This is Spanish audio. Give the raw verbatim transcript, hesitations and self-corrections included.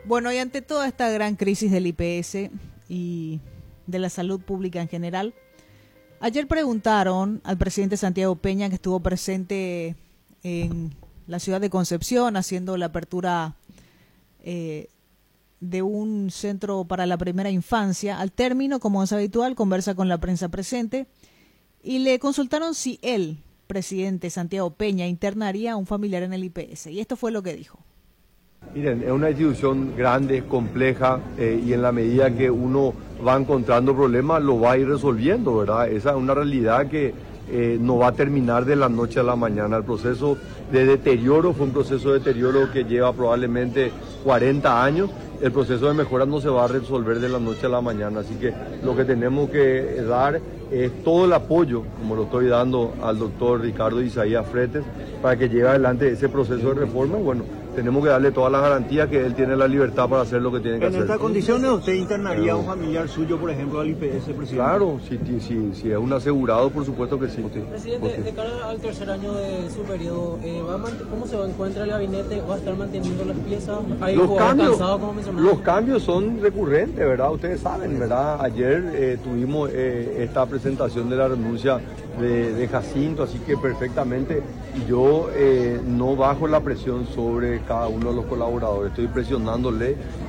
Bueno, y ante toda esta gran crisis del I P S y de la salud pública en general, ayer preguntaron al presidente Santiago Peña, que estuvo presente en la ciudad de Concepción haciendo la apertura eh, de un centro para la primera infancia. Al término, como es habitual, conversa con la prensa presente y le consultaron si él, presidente Santiago Peña, internaría a un familiar en el I P S. Y esto fue lo que dijo. Miren, es una institución grande, compleja, eh, y en la medida que uno va encontrando problemas, lo va a ir resolviendo, ¿verdad? Esa es una realidad que eh, no va a terminar de la noche a la mañana. El proceso de deterioro fue un proceso de deterioro que lleva probablemente cuarenta años. El proceso de mejora no se va a resolver de la noche a la mañana, así que lo que tenemos que dar es todo el apoyo, como lo estoy dando al doctor Ricardo Isaías Fretes, para que lleve adelante ese proceso de reforma. Bueno, tenemos que darle todas las garantías que él tiene la libertad para hacer lo que tiene que hacer. ¿En estas condiciones usted internaría a un familiar suyo, por ejemplo, al I P S, presidente? Claro, si, si, si es un asegurado, por supuesto que sí. Presidente, Okay. de cara al tercer año de su periodo, eh, ¿va a ¿cómo se va a encontrar el gabinete? ¿Va a estar manteniendo las piezas? ¿Hay Los cambios, alcanzado, como mencionaba? los cambios son recurrentes, ¿verdad? Ustedes saben, ¿verdad? Ayer eh, tuvimos eh, esta presentación de la renuncia de, de Jacinto, así que perfectamente yo eh, no bajo la presión sobre cada uno de los colaboradores, estoy presionándole